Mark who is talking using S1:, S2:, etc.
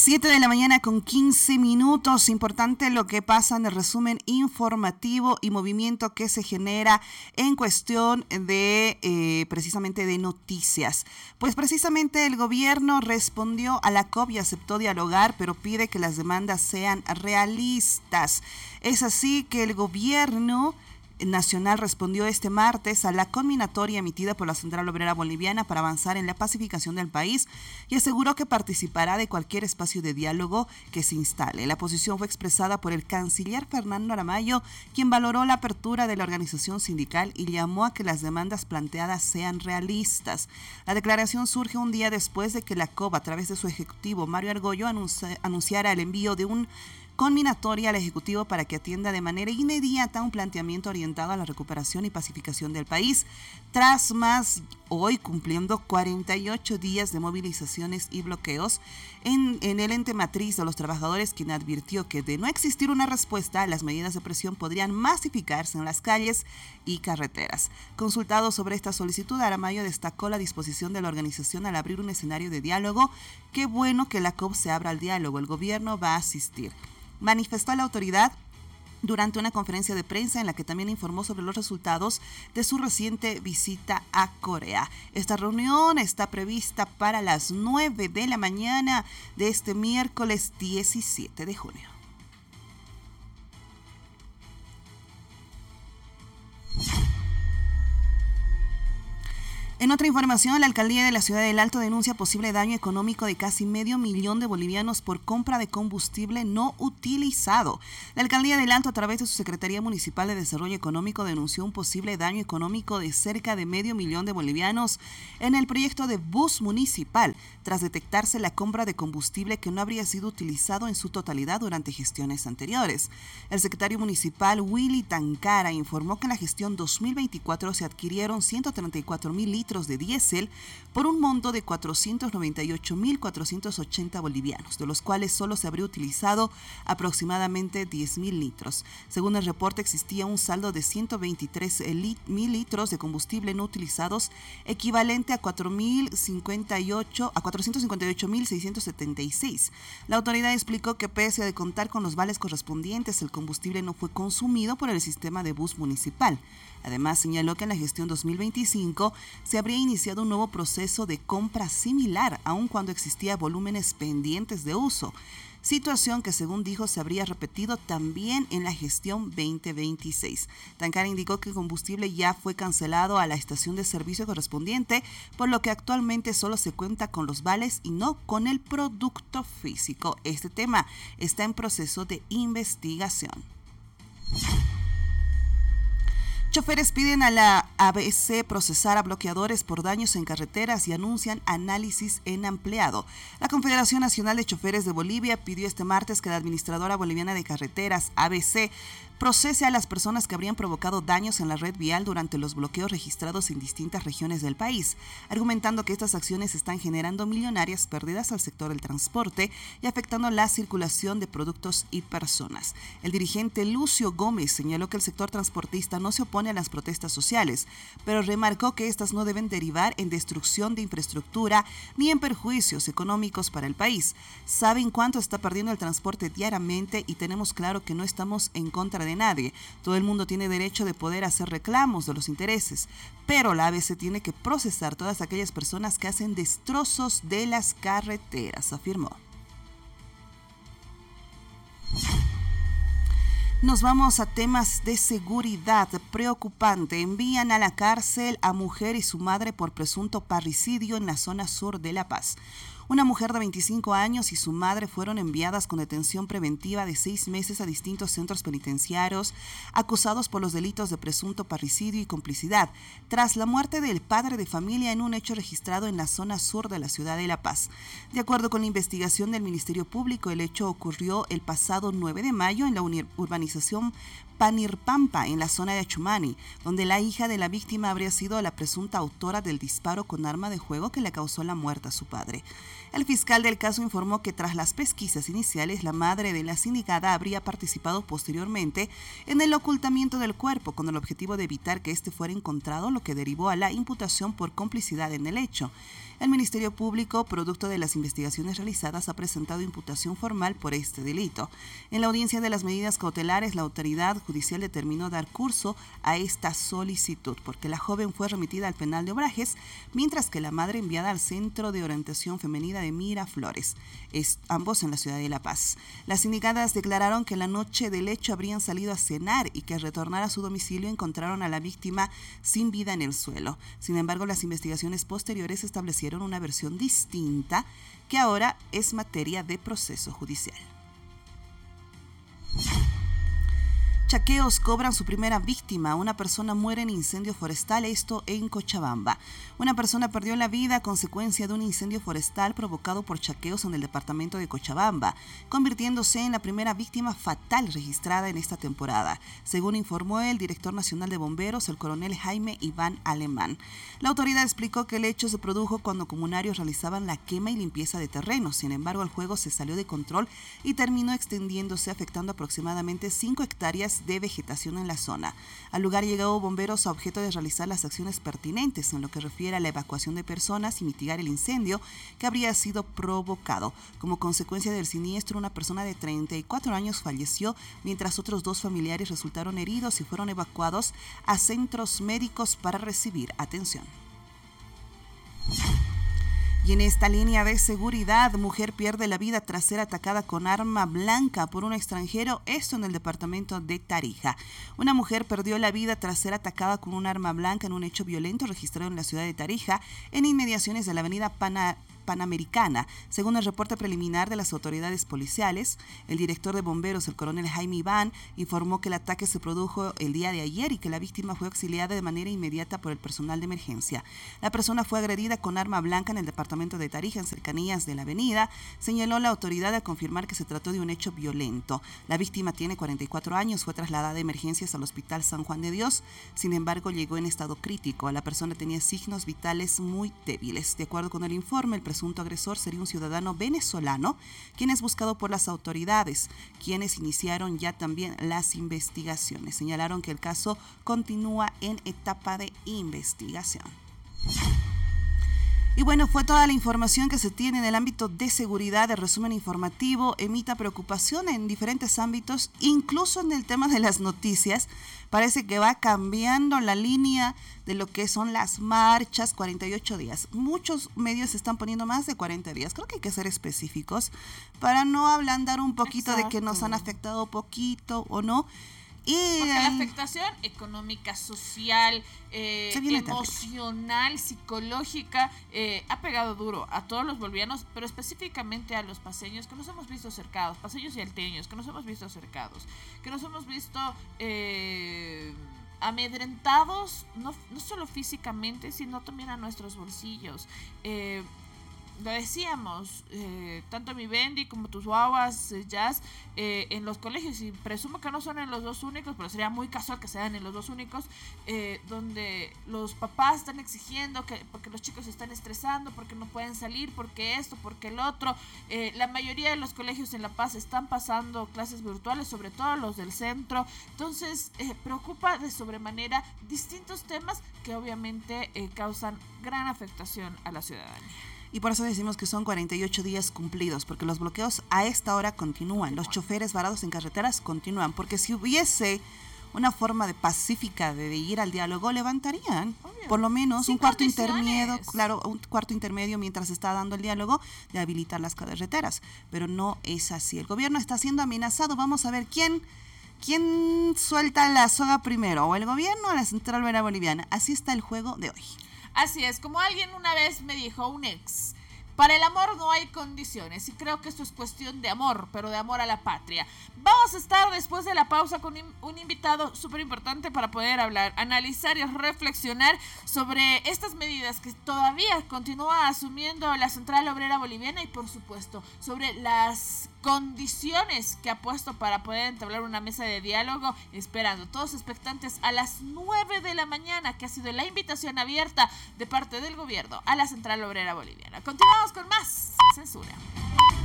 S1: 7 de la mañana con 15 minutos. Importante lo que pasa en el resumen informativo y movimiento que se genera en cuestión de precisamente de noticias. Pues precisamente el gobierno respondió a la COP y aceptó dialogar, pero pide que las demandas sean realistas. Es así que el gobierno nacional respondió este martes a la conminatoria emitida por la Central Obrera Boliviana para avanzar en la pacificación del país y aseguró que participará de cualquier espacio de diálogo que se instale. La posición fue expresada por el canciller Fernando Aramayo, quien valoró la apertura de la organización sindical y llamó a que las demandas planteadas sean realistas. La declaración surge un día después de que la COP, a través de su ejecutivo Mario Argollo, anunciara el envío de un conminatoria al Ejecutivo para que atienda de manera inmediata un planteamiento orientado a la recuperación y pacificación del país, tras más hoy cumpliendo 48 días de movilizaciones y bloqueos en el ente matriz de los trabajadores, quien advirtió que de no existir una respuesta, las medidas de presión podrían masificarse en las calles y carreteras. Consultado sobre esta solicitud, Aramayo destacó la disposición de la organización al abrir un escenario de diálogo. Qué bueno que la COP se abra al diálogo, el gobierno va a asistir, manifestó la autoridad durante una conferencia de prensa en la que también informó sobre los resultados de su reciente visita a Corea. Esta reunión está prevista para las 9 de la mañana de este miércoles 17 de junio. En otra información, la alcaldía de la Ciudad del Alto denuncia posible daño económico de casi 500,000 de bolivianos por compra de combustible no utilizado. La alcaldía del Alto, a través de su Secretaría Municipal de Desarrollo Económico, denunció un posible daño económico de cerca de 500,000 de bolivianos en el proyecto de bus municipal, tras detectarse la compra de combustible que no habría sido utilizado en su totalidad durante gestiones anteriores. El secretario municipal Willy Tancara informó que en la gestión 2024 se adquirieron 134,000 litros de diésel por un monto de 498,480 bolivianos, de los cuales solo se habría utilizado aproximadamente 10,000 litros. Según el reporte, existía un saldo de 123,000 litros de combustible no utilizados, equivalente a 458,676. La autoridad explicó que pese a contar con los vales correspondientes, el combustible no fue consumido por el sistema de bus municipal. Además, señaló que en la gestión 2025 se habría iniciado un nuevo proceso de compra similar, aun cuando existía volúmenes pendientes de uso, situación que, según dijo, se habría repetido también en la gestión 2026. Tancara indicó que el combustible ya fue cancelado a la estación de servicio correspondiente, por lo que actualmente solo se cuenta con los vales y no con el producto físico. Este tema está en proceso de investigación. Choferes piden a la ABC procesar a bloqueadores por daños en carreteras y anuncian análisis en ampliado. La Confederación Nacional de Choferes de Bolivia pidió este martes que la Administradora Boliviana de Carreteras, ABC, procese a las personas que habrían provocado daños en la red vial durante los bloqueos registrados en distintas regiones del país, argumentando que estas acciones están generando millonarias pérdidas al sector del transporte y afectando la circulación de productos y personas. El dirigente Lucio Gómez señaló que el sector transportista no se opone a las protestas sociales, pero remarcó que estas no deben derivar en destrucción de infraestructura ni en perjuicios económicos para el país. Saben cuánto está perdiendo el transporte diariamente y tenemos claro que no estamos en contra de nadie. Todo el mundo tiene derecho de poder hacer reclamos de los intereses, pero la ABC tiene que procesar todas aquellas personas que hacen destrozos de las carreteras, afirmó. Nos vamos a temas de seguridad. Preocupante. Envían a la cárcel a mujer y su madre por presunto parricidio en la zona sur de La Paz. Una mujer de 25 años y su madre fueron enviadas con detención preventiva de 6 meses a distintos centros penitenciarios, acusados por los delitos de presunto parricidio y complicidad, tras la muerte del padre de familia en un hecho registrado en la zona sur de la ciudad de La Paz. De acuerdo con la investigación del Ministerio Público, el hecho ocurrió el pasado 9 de mayo en la urbanización Panirpampa, en la zona de Achumani, donde la hija de la víctima habría sido la presunta autora del disparo con arma de fuego que le causó la muerte a su padre. El fiscal del caso informó que tras las pesquisas iniciales, la madre de la sindicada habría participado posteriormente en el ocultamiento del cuerpo con el objetivo de evitar que este fuera encontrado, lo que derivó a la imputación por complicidad en el hecho. El Ministerio Público, producto de las investigaciones realizadas, ha presentado imputación formal por este delito. En la audiencia de las medidas cautelares, la autoridad judicial determinó dar curso a esta solicitud, porque la joven fue remitida al penal de Obrajes, mientras que la madre enviada al Centro de Orientación Femenina de Miraflores, ambos en la ciudad de La Paz. Las indicadas declararon que la noche del hecho habrían salido a cenar y que al retornar a su domicilio encontraron a la víctima sin vida en el suelo. Sin embargo, las investigaciones posteriores establecieron una versión distinta que ahora es materia de proceso judicial. Chaqueos cobran su primera víctima. Una persona muere en incendio forestal, esto en Cochabamba. Una persona perdió la vida a consecuencia de un incendio forestal provocado por chaqueos en el departamento de Cochabamba, convirtiéndose en la primera víctima fatal registrada en esta temporada, según informó el director nacional de bomberos, el coronel Jaime Iván Alemán. La autoridad explicó que el hecho se produjo cuando comunarios realizaban la quema y limpieza de terrenos. Sin embargo, el fuego se salió de control y terminó extendiéndose, afectando aproximadamente 5 hectáreas de vegetación en la zona. Al lugar llegaron bomberos a objeto de realizar las acciones pertinentes en lo que refiere a la evacuación de personas y mitigar el incendio que habría sido provocado. Como consecuencia del siniestro, una persona de 34 años falleció, mientras otros 2 familiares resultaron heridos y fueron evacuados a centros médicos para recibir atención. Y en esta línea de seguridad, mujer pierde la vida tras ser atacada con arma blanca por un extranjero, esto en el departamento de Tarija. Una mujer perdió la vida tras ser atacada con un arma blanca en un hecho violento registrado en la ciudad de Tarija, en inmediaciones de la avenida Panamericana. Según el reporte preliminar de las autoridades policiales, el director de bomberos, el coronel Jaime Iván, informó que el ataque se produjo el día de ayer y que la víctima fue auxiliada de manera inmediata por el personal de emergencia. La persona fue agredida con arma blanca en el departamento de Tarija, en cercanías de la avenida. Señaló la autoridad al confirmar que se trató de un hecho violento. La víctima tiene 44 años, fue trasladada de emergencias al Hospital San Juan de Dios. Sin embargo, llegó en estado crítico. La persona tenía signos vitales muy débiles. De acuerdo con el informe, el presunto agresor sería un ciudadano venezolano, quien es buscado por las autoridades, quienes iniciaron ya también las investigaciones. Señalaron que el caso continúa en etapa de investigación. Y bueno, fue toda la información que se tiene en el ámbito de seguridad. El resumen informativo emita preocupación en diferentes ámbitos, incluso en el tema de las noticias. Parece que va cambiando la línea de lo que son las marchas, 48 días. Muchos medios se están poniendo más de 40 días. Creo que hay que ser específicos para no ablandar un poquito. Exacto. De que nos han afectado poquito o no.
S2: Porque la afectación económica, social, emocional, psicológica, ha pegado duro a todos los bolivianos, pero específicamente a los paseños que nos hemos visto cercados, paseños y alteños, que nos hemos visto cercados, que nos hemos visto amedrentados, no solo físicamente, sino también a nuestros bolsillos. Lo decíamos, tanto mi Bendy como tus guaguas, Jazz, en los colegios, y presumo que no son en los 2 únicos, pero sería muy casual que sean en los 2 únicos, donde los papás están exigiendo porque los chicos se están estresando, porque no pueden salir, porque esto, porque el otro. La mayoría de los colegios en La Paz están pasando clases virtuales, sobre todo los del centro. Entonces, preocupa de sobremanera distintos temas que obviamente causan gran afectación a la ciudadanía.
S1: Y por eso decimos que son 48 días cumplidos, porque los bloqueos a esta hora continúan. Los choferes varados en carreteras continúan, porque si hubiese una forma pacífica de ir al diálogo, levantarían. Obvio. Por lo menos un cuarto intermedio mientras se está dando el diálogo, de habilitar las carreteras. Pero no es así. El gobierno está siendo amenazado. Vamos a ver quién suelta la soga primero, o el gobierno o la Central Obrera Boliviana. Así está el juego de hoy.
S2: Así es, como alguien una vez me dijo, un ex, para el amor no hay condiciones, y creo que esto es cuestión de amor, pero de amor a la patria. Vamos a estar después de la pausa con un invitado súper importante para poder hablar, analizar y reflexionar sobre estas medidas que todavía continúa asumiendo la Central Obrera Boliviana, y por supuesto sobre las condiciones que ha puesto para poder entablar una mesa de diálogo, esperando todos expectantes a las 9 de la mañana, que ha sido la invitación abierta de parte del gobierno a la Central Obrera Boliviana. Continuamos con más censura.